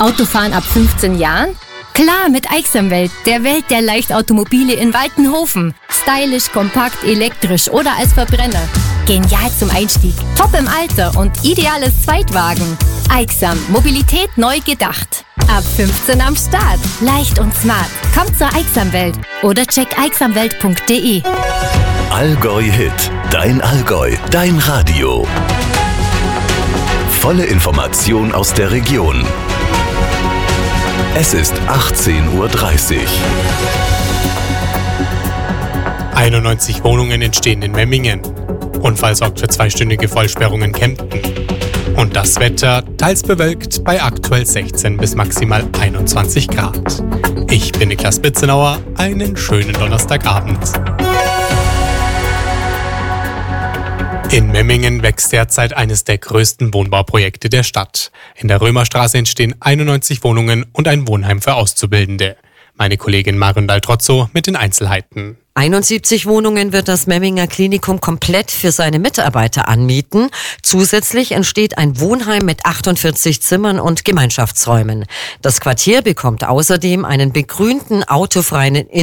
Autofahren ab 15 Jahren? Klar, mit Aixamwelt, der Welt der Leichtautomobile in Waltenhofen. Stylisch, kompakt, elektrisch oder als Verbrenner. Genial zum Einstieg, top im Alter und ideales Zweitwagen. Aixam, Mobilität neu gedacht. Ab 15 am Start, leicht und smart. Kommt zur Aixamwelt oder check aixamwelt.de. Allgäu Hit, dein Allgäu, dein Radio. Volle Information aus der Region. Es ist 18:30 Uhr. 91 Wohnungen entstehen in Memmingen. Unfall sorgt für 2-stündige Vollsperrungen Kempten. Und das Wetter teils bewölkt bei aktuell 16 bis maximal 21 Grad. Ich bin Niklas Bitzenauer, einen schönen Donnerstagabend. In Memmingen wächst derzeit eines der größten Wohnbauprojekte der Stadt. In der Römerstraße entstehen 91 Wohnungen und ein Wohnheim für Auszubildende. Meine Kollegin Marion Daltrozzo mit den Einzelheiten. 71 Wohnungen wird das Memminger Klinikum komplett für seine Mitarbeiter anmieten. Zusätzlich entsteht ein Wohnheim mit 48 Zimmern und Gemeinschaftsräumen. Das Quartier bekommt außerdem einen begrünten, autofreien